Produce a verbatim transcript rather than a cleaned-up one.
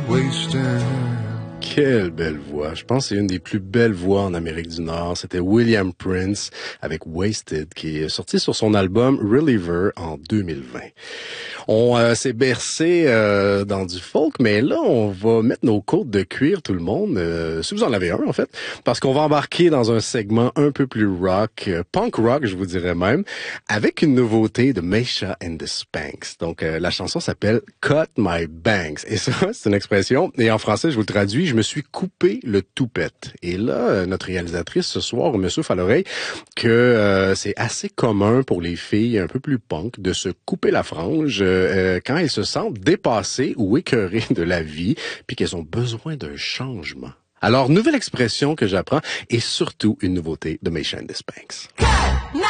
wasted. Quelle belle voix. Je pense que c'est une des plus belles voix en Amérique du Nord. C'était William Prince avec Wasted qui est sorti sur son album Reliever en deux mille vingt. On euh, s'est bercé euh, dans du folk, mais là, on va mettre nos côtes de cuir, tout le monde, euh, si vous en avez un, en fait, parce qu'on va embarquer dans un segment un peu plus rock, euh, punk rock, je vous dirais même, avec une nouveauté de Meisha and the Spanks. Donc, euh, la chanson s'appelle « Cut My Bangs ». Et ça, c'est une expression, et en français, je vous le traduis, je me suis coupé le toupette. Et là, notre réalisatrice, ce soir, me souffle à l'oreille que euh, c'est assez commun pour les filles un peu plus punk de se couper la frange euh, quand elles se sentent dépassées ou écœurées de la vie, puis qu'elles ont besoin d'un changement. Alors, nouvelle expression que j'apprends et surtout une nouveauté de Meisha and the Spanks. Cut my